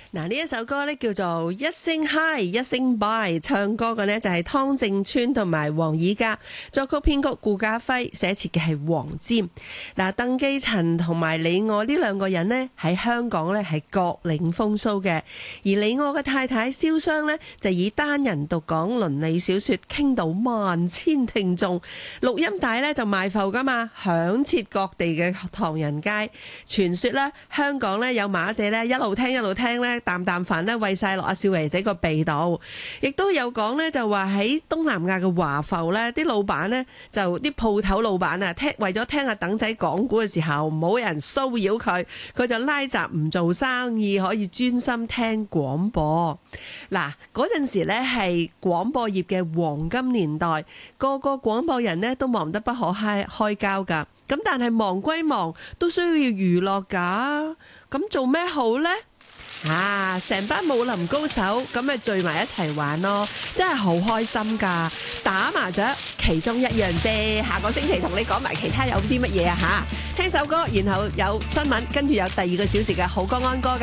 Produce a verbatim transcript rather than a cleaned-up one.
嗱，呢一首歌咧叫做一聲 Hi 一聲 Bye， 唱歌嘅呢就係湯正川同埋黃以嘉，作曲編曲顧嘉輝，寫詞嘅係黃霑。嗱，鄧寄塵同埋李我呢兩個人呢喺香港呢係各領風騷嘅，而李我嘅太太蕭湘呢就以單人獨講倫理小說傾到萬千聽眾，錄音帶呢就賣埠噶嘛，響徹各地嘅唐人街。傳說呢，香港呢有馬姐呢一路聽一路聽呢，啖啖飯呢餵晒落阿少爺仔個鼻度。亦都有講呢，就話喺東南亞嘅華埠呢啲老闆呢，就啲鋪頭老闆啊，聽為咗聽阿等仔講古嘅時候唔好有人騷擾佢，佢就拉閘唔做生意，可以專心聽廣播。嗱，嗰陣時呢係廣播業嘅黃金年代，個個廣播人呢都忙得不可開開交㗎。咁但係忙歸忙，都需要娛樂㗎。咁做咩好呢？啊！成班武林高手咁咪聚埋一齊玩咯，真係好開心噶！打麻雀其中一樣啫，下個星期同你講埋其他有啲乜嘢啊吓！聽首歌，然後有新聞，跟住有第二個小時嘅好歌安歌。